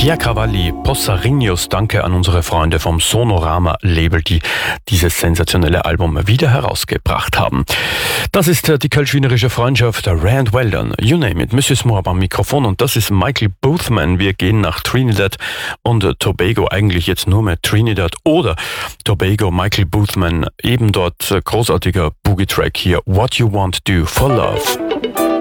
Pierre Cavalli, Possarinos, danke an unsere Freunde vom Sonorama-Label, die dieses sensationelle Album wieder herausgebracht haben. Das ist die kölsch-wienerische Freundschaft Rand Weldon, you name it, Monsieur Moore am Mikrofon, und das ist Michael Boothman. Wir gehen nach Trinidad und Tobago, eigentlich jetzt nur mehr Trinidad oder Tobago. Michael Boothman, eben dort großartiger Boogie-Track hier, What You Want Do for Love.